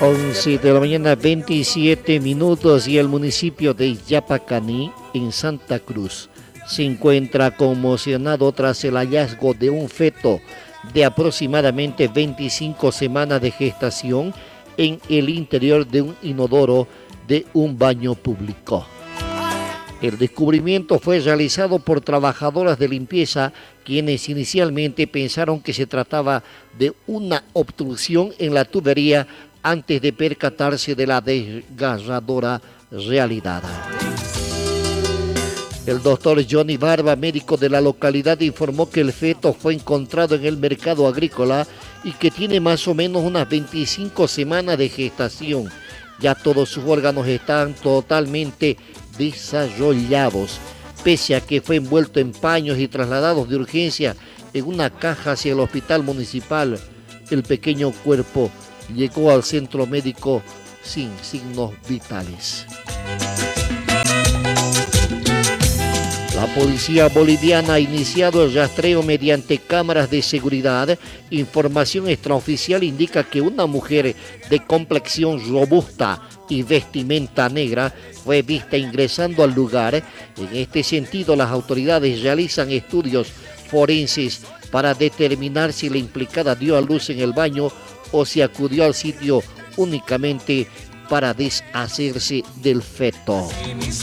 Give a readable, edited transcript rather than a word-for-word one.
11 de la mañana, 27 minutos, y el municipio de Yapacaní, en Santa Cruz, se encuentra conmocionado tras el hallazgo de un feto de aproximadamente 25 semanas de gestación en el interior de un inodoro de un baño público. El descubrimiento fue realizado por trabajadoras de limpieza, quienes inicialmente pensaron que se trataba de una obstrucción en la tubería antes de percatarse de la desgarradora realidad. El doctor Johnny Barba, médico de la localidad, informó que el feto fue encontrado en el mercado agrícola y que tiene más o menos unas 25 semanas de gestación. Ya todos sus órganos están totalmente desarrollados. Pese a que fue envuelto en paños y trasladados de urgencia en una caja hacia el hospital municipal, el pequeño cuerpo llegó al centro médico sin signos vitales. La policía boliviana ha iniciado el rastreo mediante cámaras de seguridad. Información extraoficial indica que una mujer de complexión robusta y vestimenta negra fue vista ingresando al lugar. En este sentido, las autoridades realizan estudios forenses para determinar si la implicada dio a luz en el baño o si acudió al sitio únicamente para deshacerse del feto.